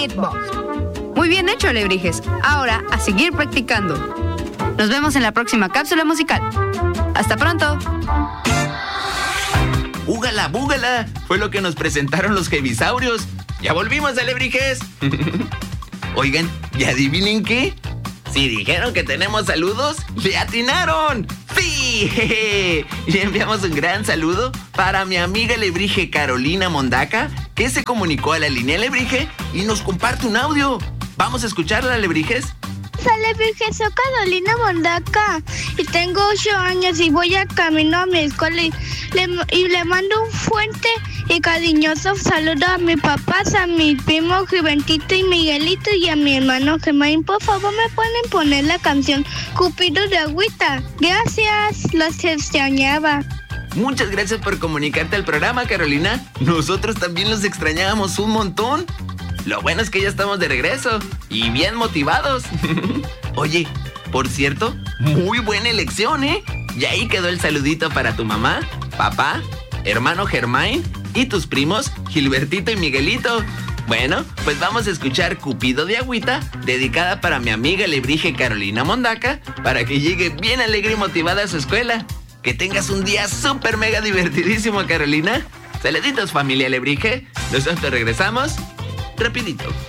beatbox. Muy bien hecho, alebrijes. Ahora, a seguir practicando. Nos vemos en la próxima cápsula musical. ¡Hasta pronto! ¡Búgala, búgala! Fue lo que nos presentaron los Hebisaurios. ¡Ya volvimos, alebrijes! Oigan, ¿y adivinen qué? Si dijeron que tenemos saludos, ¡le atinaron! ¡Sí! Jeje. Y enviamos un gran saludo para mi amiga alebrije Carolina Mondaca, que se comunicó a la línea alebrije y nos comparte un audio. ¿Vamos a escucharla, alebrijes? Alebrije, soy Carolina Mondaca y tengo 8 años y voy a camino a mi escuela y le mando un fuerte y cariñoso saludo a mi papá, a mi primo Juventito y Miguelito y a mi hermano Germain. Por favor, me pueden poner la canción Cupido de Agüita. Gracias, los extrañaba. Muchas gracias por comunicarte al programa, Carolina. Nosotros también los extrañábamos un montón. Lo bueno es que ya estamos de regreso y bien motivados. Oye, por cierto, muy buena elección, ¿eh? Y ahí quedó el saludito para tu mamá, papá, hermano Germain y tus primos Gilbertito y Miguelito. Bueno, pues vamos a escuchar Cupido de Agüita, dedicada para mi amiga alebrije Carolina Mondaca, para que llegue bien alegre y motivada a su escuela. Que tengas un día súper mega divertidísimo, Carolina. Saluditos, familia alebrije. Nosotros regresamos rapidito.